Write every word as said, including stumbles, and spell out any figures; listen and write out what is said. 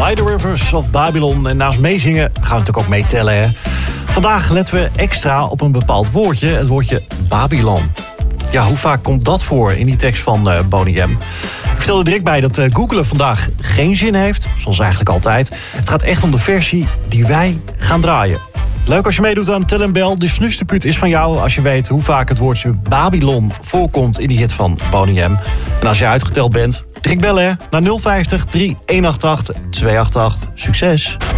By the Rivers of Babylon. En naast meezingen gaan we natuurlijk ook meetellen. Hè? Vandaag letten we extra op een bepaald woordje. Het woordje Babylon. Ja, hoe vaak komt dat voor in die tekst van uh, Boney M? Ik vertel er direct bij dat uh, googlen vandaag geen zin heeft. Zoals eigenlijk altijd. Het gaat echt om de versie die wij gaan draaien. Leuk als je meedoet aan Tel en Bel. De snusterput is van jou als je weet hoe vaak het woordje Babylon voorkomt in die hit van Boney M. En als je uitgeteld bent, direct bellen hè, naar nul vijftig, drie een acht acht, twee acht acht. Succes!